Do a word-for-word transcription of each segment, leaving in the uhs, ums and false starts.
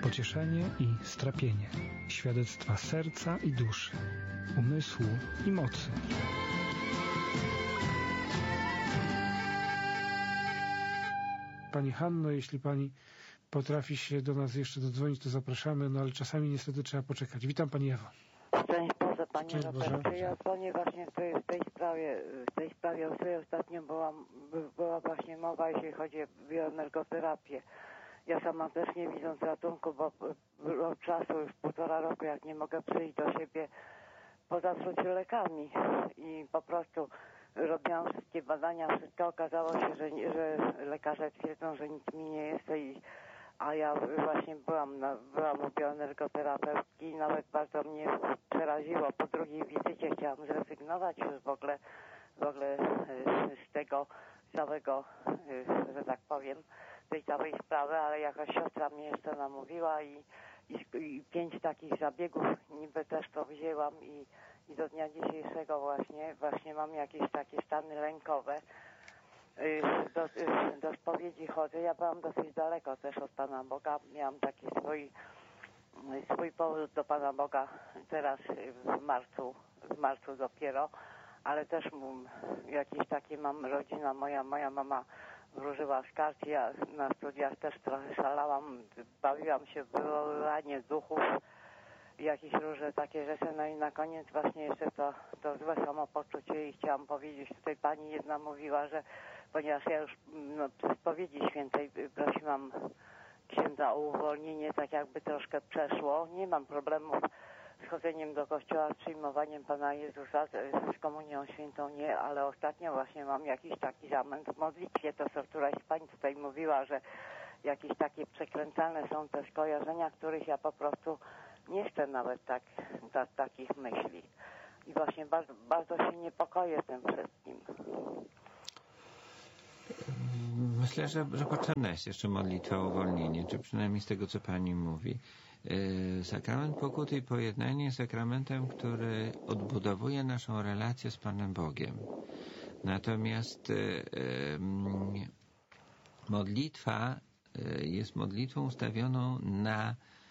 pocieszenie i strapienie, świadectwa serca i duszy, umysłu i mocy. Pani Hanno, jeśli Pani potrafi się do nas jeszcze dodzwonić, to zapraszamy, no ale czasami niestety trzeba poczekać. Witam Pani Ewo. Szczęść Boże, Panie Robercie. Ja dzwonię właśnie w tej, w tej sprawie, w tej sprawie, o której ostatnio była, była właśnie mowa, jeśli chodzi o bioenergoterapię. Ja sama też nie widząc ratunku, bo od czasu już półtora roku, jak nie mogę przyjść do siebie po zatruciu lekami i po prostu robiłam wszystkie badania, wszystko okazało się, że, że lekarze twierdzą, że nic mi nie jest, i, a ja właśnie byłam, na, byłam u bioenergoterapeutki i nawet bardzo mnie przeraziło. Po drugiej wizycie chciałam zrezygnować już w ogóle, w ogóle z tego całego, że tak powiem, tej całej sprawy, ale jakaś siostra mnie jeszcze namówiła i, i, i pięć takich zabiegów niby też to wzięłam i, i do dnia dzisiejszego właśnie, właśnie mam jakieś takie stany lękowe. Do, do spowiedzi chodzę. Ja byłam dosyć daleko też od Pana Boga. Miałam taki swój, swój powrót do Pana Boga teraz w marcu, w marcu dopiero, ale też jakieś takie mam, rodzina moja, moja mama wróżyła z kart, ja na studiach też trochę szalałam, bawiłam się w wywoływanie duchów, jakieś różne takie rzeczy, no i na koniec właśnie jeszcze to, to złe samopoczucie i chciałam powiedzieć, tutaj pani jedna mówiła, że ponieważ ja już no, przy spowiedzi świętej prosiłam księdza o uwolnienie, tak jakby troszkę przeszło, nie mam problemów z chodzeniem do kościoła, z przyjmowaniem Pana Jezusa, z komunią świętą nie, ale ostatnio właśnie mam jakiś taki zamęt w modlitwie, to co któraś z pań tutaj mówiła, że jakieś takie przekręcane są te skojarzenia, których ja po prostu nie chcę nawet tak, tak takich myśli. I właśnie bardzo, bardzo się niepokoję tym wszystkim. Myślę, że, że potrzebna jest jeszcze modlitwa o uwolnienie, czy przynajmniej z tego, co Pani mówi. Sakrament pokuty i pojednania jest sakramentem, który odbudowuje naszą relację z Panem Bogiem. Natomiast modlitwa jest modlitwą ustawioną na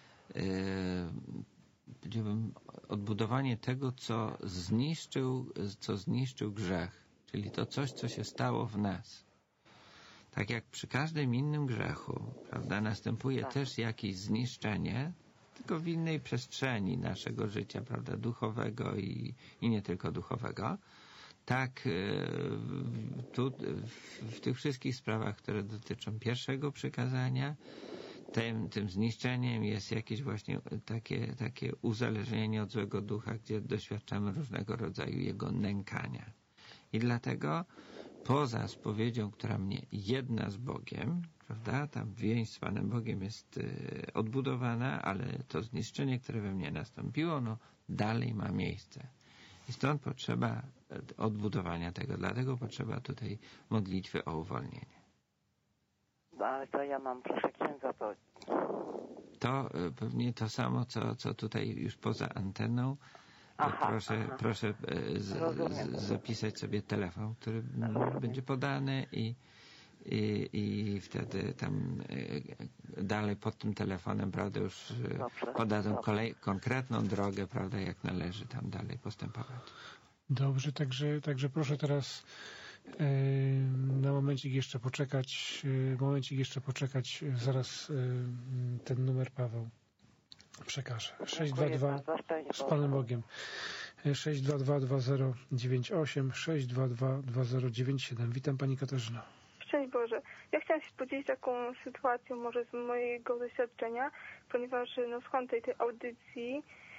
odbudowanie tego, co zniszczył, co zniszczył grzech, czyli to coś, co się stało w nas. Tak jak przy każdym innym grzechu, prawda, następuje tak. też jakieś zniszczenie, tylko w innej przestrzeni naszego życia, prawda, duchowego i, i nie tylko duchowego. Tak, tu w, w tych wszystkich sprawach, które dotyczą pierwszego przykazania, tym, tym zniszczeniem jest jakieś właśnie takie, takie uzależnienie od złego ducha, gdzie doświadczamy różnego rodzaju jego nękania. I dlatego poza spowiedzią, która mnie jedna z Bogiem, prawda, tam więź z Panem Bogiem jest y, odbudowana, ale to zniszczenie, które we mnie nastąpiło, no dalej ma miejsce. I stąd potrzeba odbudowania tego, dlatego potrzeba tutaj modlitwy o uwolnienie. No, ale to ja mam, proszę księdza, to... To y, pewnie to samo, co, co tutaj już poza anteną. Aha, proszę aha. proszę z, z, zapisać sobie telefon, który Rozumiem. będzie podany i, i, i wtedy tam dalej pod tym telefonem, prawda, już dobrze, podadzą dobrze. Kolej, konkretną drogę, prawda, jak należy tam dalej postępować. Dobrze, także, także proszę teraz yy, na momencik jeszcze poczekać, yy, momencik jeszcze poczekać, zaraz yy, ten numer Paweł przekażę. sześć dwa dwa z Panem Bogiem. sześć dwa dwa dwa zero dziewięć osiem sześć dwa dwa dwa zero dziewięć siedem. Witam Pani Katarzyno. Szczęść Boże. Ja chciałam się podzielić taką sytuacją może z mojego doświadczenia, ponieważ no, słucham tej, tej audycji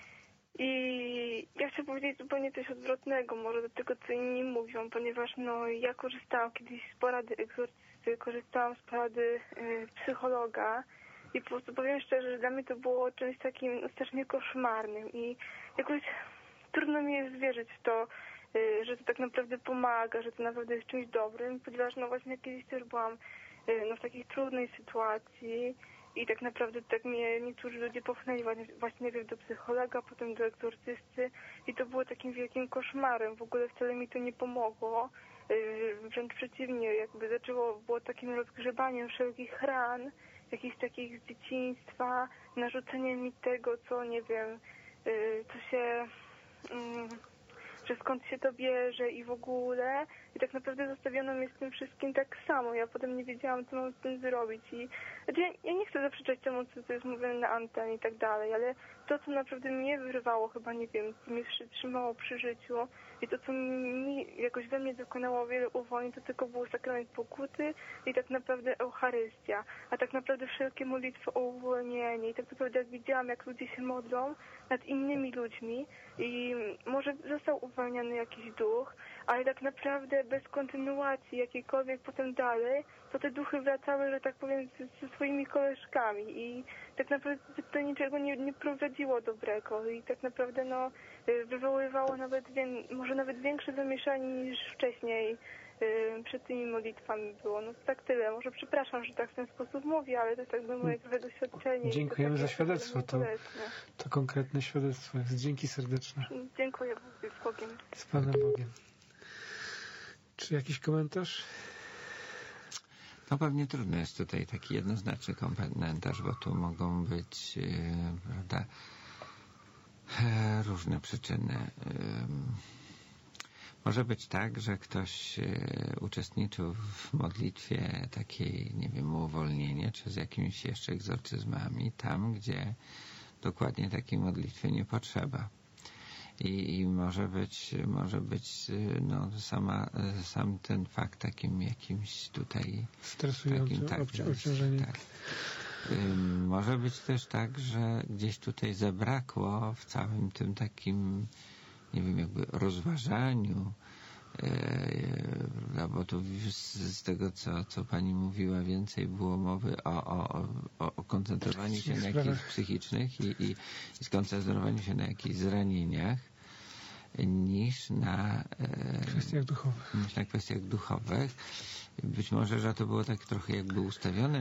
i ja chcę powiedzieć zupełnie coś odwrotnego może do tego, co inni mówią, ponieważ no ja korzystałam kiedyś z porady egzorcysty, korzystałam z porady y, psychologa. I po prostu powiem szczerze, że dla mnie to było czymś takim no, strasznie koszmarnym i jakoś trudno mi jest wierzyć w to, y, że to tak naprawdę pomaga, że to naprawdę jest czymś dobrym, ponieważ no właśnie kiedyś też byłam y, no, w takiej trudnej sytuacji i tak naprawdę tak mnie niektórzy ludzie popchnęli właśnie najpierw do psychologa, potem do egzorcysty i to było takim wielkim koszmarem. W ogóle wcale mi to nie pomogło. Wręcz przeciwnie, jakby zaczęło, było takim rozgrzebaniem wszelkich ran jakichś takich z dzieciństwa, narzucenie mi tego, co nie wiem, co się, że skąd się to bierze i w ogóle. I tak naprawdę zostawiono mnie z tym wszystkim tak samo. Ja potem nie wiedziałam, co mam z tym zrobić. I znaczy, ja, ja nie chcę zaprzeczać temu, co to jest mówione na antenie i tak dalej, ale to, co naprawdę mnie wyrwało, chyba nie wiem, co mnie trzymało przy życiu i to, co mi jakoś we mnie dokonało wiele uwolnień, to tylko był sakrament pokuty i tak naprawdę Eucharystia. A tak naprawdę wszelkie modlitwy o uwolnienie. I tak naprawdę jak widziałam, jak ludzie się modlą nad innymi ludźmi i może został uwalniany jakiś duch, ale tak naprawdę bez kontynuacji jakiejkolwiek potem dalej, to te duchy wracały, że tak powiem, ze swoimi koleżkami i tak naprawdę do niczego nie, nie prowadziło dobrego i tak naprawdę no, wywoływało nawet, może nawet większe zamieszanie niż wcześniej przed tymi modlitwami było. No tak tyle. Może przepraszam, że tak w ten sposób mówię, ale to jest jakby moje doświadczenie. Dziękujemy za świadectwo. To, to konkretne świadectwo jest. Dzięki serdeczne. Dziękuję z Bogiem. Z Panem Bogiem. Czy jakiś komentarz? No pewnie trudno jest tutaj taki jednoznaczny komentarz, bo tu mogą być yy, prawda, różne przyczyny. Może być tak, że ktoś uczestniczył w modlitwie takiej, nie wiem, o uwolnienie, czy z jakimiś jeszcze egzorcyzmami, tam, gdzie dokładnie takiej modlitwy nie potrzeba. I, i może być, może być no, sama, sam ten fakt takim jakimś tutaj stresującym, takim, tak, obciążeniem. Tak. Może być też tak, że gdzieś tutaj zabrakło w całym tym takim, nie wiem, jakby rozważaniu, e, bo tu z, z tego, co, co pani mówiła, więcej było mowy o, o, o, o koncentrowaniu się na jakichś psychicznych i, i, i skoncentrowaniu się na jakichś zranieniach niż na e, kwestiach duchowych. Niż na kwestiach duchowych. Być może, że to było tak trochę jakby ustawione